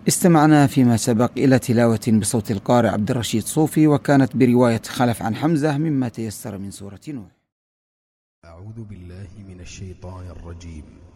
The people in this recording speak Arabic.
استمعنا فيما سبق إلى تلاوة بصوت القارئ عبد الرشيد صوفي، وكانت برواية خلف عن حمزة مما تيسر من سورة نوح. أعوذ بالله من الشيطان الرجيم.